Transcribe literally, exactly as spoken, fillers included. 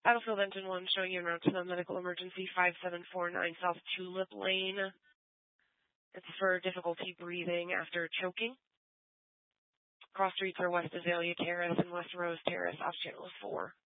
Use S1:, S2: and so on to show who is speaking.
S1: Battlefield Engine one showing you en route to the medical emergency five seven four nine South Tulip Lane. It's for difficulty breathing after choking. Cross streets are West Azalea Terrace and West Rose Terrace off Channel four.